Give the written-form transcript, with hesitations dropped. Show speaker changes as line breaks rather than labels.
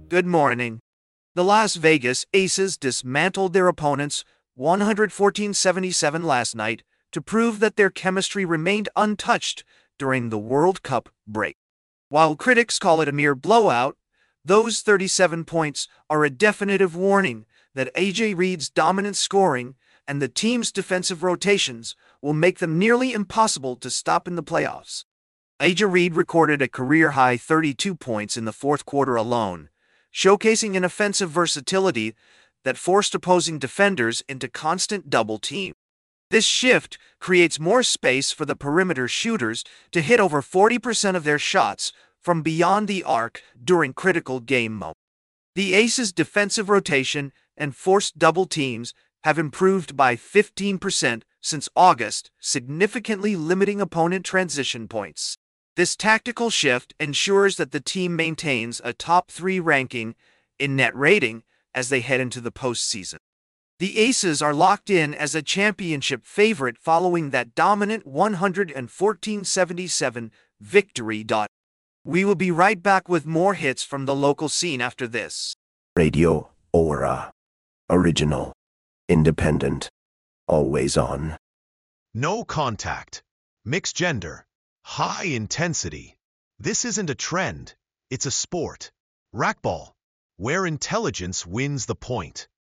Good morning. The Las Vegas Aces dismantled their opponents 114-77 last night to prove that their chemistry remained untouched during the World Cup break. While critics call it a mere blowout, those 37 points are a definitive warning that A.J. Reed's dominant scoring and the team's defensive rotations will make them nearly impossible to stop in the playoffs. A.J. Reed recorded a career-high 32 points in the fourth quarter alone, showcasing an offensive versatility that forced opposing defenders into constant double team. This shift creates more space for the perimeter shooters to hit over 40% of their shots from beyond the arc during critical game moments. The Aces' defensive rotation and forced double teams have improved by 15% since August, significantly limiting opponent transition points. This tactical shift ensures that the team maintains a top 3 ranking in net rating as they head into the postseason. The Aces are locked in as a championship favorite following that dominant 114-77 victory. We will be right back with more hits from the local scene after this.
Radio Aura. Original. Independent. Always on.
No contact. Mixed gender. High intensity. This isn't a trend. It's a sport. Racquetball. Where intelligence wins the point.